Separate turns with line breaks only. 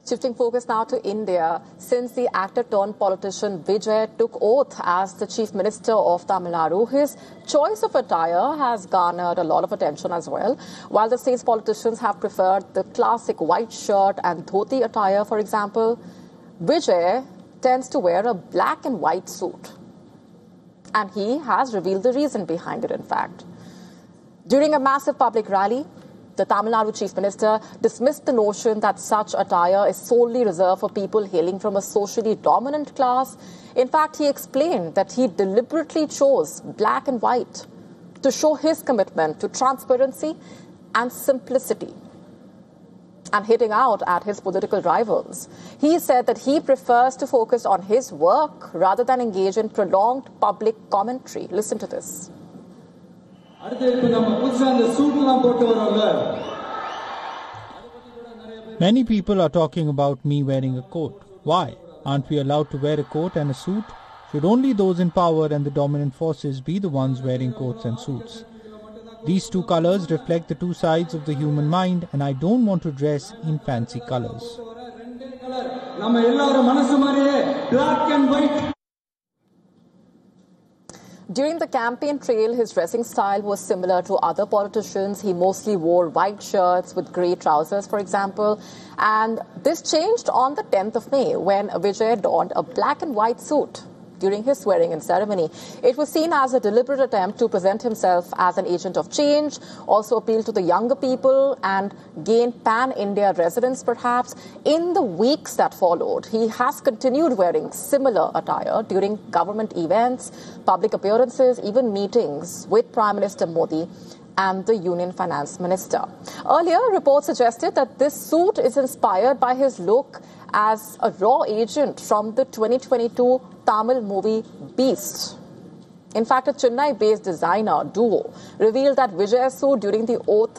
Shifting focus now to India, since the actor-turned-politician Vijay took oath as the Chief Minister of Tamil Nadu, his choice of attire has garnered a lot of attention as well. While the state's politicians have preferred the classic white shirt and dhoti attire, for example, Vijay tends to wear a black and white suit. And he has revealed the reason behind it, in fact. During a massive public rally, the Tamil Nadu Chief Minister dismissed the notion that such attire is solely reserved for people hailing from a socially dominant class. In fact, he explained that he deliberately chose black and white to show his commitment to transparency and simplicity. And hitting out at his political rivals, he said that he prefers to focus on his work rather than engage in prolonged public commentary. Listen to this.
Many people are talking about me wearing a coat. Why? Aren't we allowed to wear a coat and a suit? Should only those in power and the dominant forces be the ones wearing coats and suits? These two colors reflect the two sides of the human mind, and I don't want to dress in fancy colors.
During the campaign trail, his dressing style was similar to other politicians. He mostly wore white shirts with grey trousers, for example. And this changed on the 10th of May when Vijay donned a black and white suit during his swearing-in ceremony. It was seen as a deliberate attempt to present himself as an agent of change, also appeal to the younger people and gain pan-India residents, perhaps. In the weeks that followed, he has continued wearing similar attire during government events, public appearances, even meetings with Prime Minister Modi and the Union Finance Minister. Earlier, reports suggested that this suit is inspired by his look as a raw agent from the 2022 Tamil movie Beast. In fact, a Chennai-based designer duo revealed that Vijay's suit during the oath